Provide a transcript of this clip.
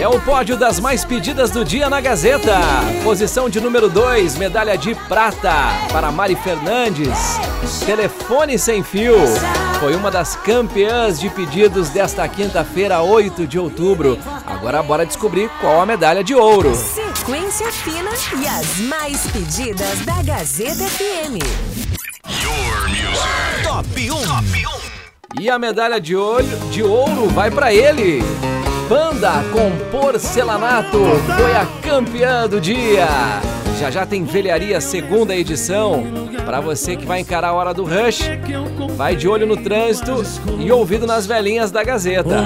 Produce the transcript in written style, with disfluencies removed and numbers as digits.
É o pódio das mais pedidas do dia na Gazeta. Posição de número 2, medalha de prata para Mari Fernandes. Telefone sem fio. Foi uma das campeãs de pedidos desta quinta-feira, 8 de outubro. Agora bora descobrir qual a medalha de ouro. Sequência fina e as mais pedidas da Gazeta FM. Your Music. Top 1. E a medalha de ouro vai para ele. Panda com porcelanato foi a campeã do dia. Já tem velharia segunda edição. Para você que vai encarar a hora do rush, vai de olho no trânsito e ouvido nas velhinhas da Gazeta.